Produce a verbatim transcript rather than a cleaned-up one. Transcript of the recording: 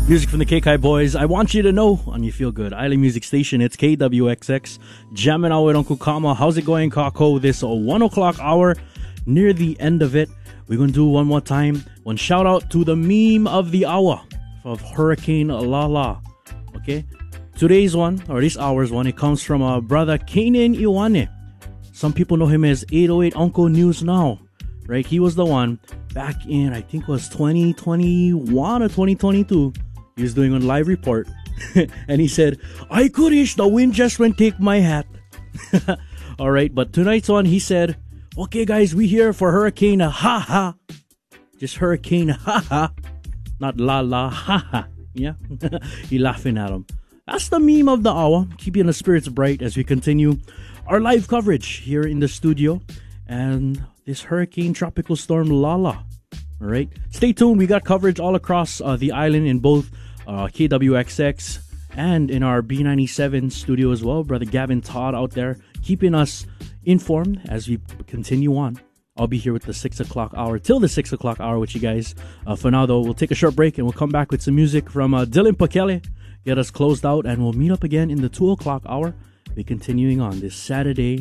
Music from the K Kai Boys. I want you to know on your feel good Island Music Station. It's K W X X. Jamming out with Uncle Kama. How's it going, Kako? This one o'clock hour, near the end of it. We're gonna do one more time. One shout out to the meme of the hour of Hurricane Lala. Okay, today's one or this hour's one. It comes from our brother Kanan Iwane. Some people know him as eight oh eight Uncle News Now. Right, he was the one back in I think it was twenty twenty-one or twenty twenty-two. He was doing a live report and he said, I couldn't, the wind just went take my hat. All right, but tonight's one, he said, okay guys, we here for Hurricane ha ha. Just Hurricane ha ha. Not la la ha ha. Yeah, he laughing at him. That's the meme of the hour. Keeping the spirits bright as we continue our live coverage here in the studio. And this hurricane tropical storm Lala. All right, stay tuned. We got coverage all across uh, the island in both uh, K W X X and in our B ninety-seven studio as well. Brother Gavin Todd out there keeping us informed as we continue on. I'll be here with the six o'clock hour till the six o'clock hour with you guys. Uh, for now, though, we'll take a short break and we'll come back with some music from uh, Dylan Pakele. Get us closed out, and we'll meet up again in the two o'clock hour. We're continuing on this Saturday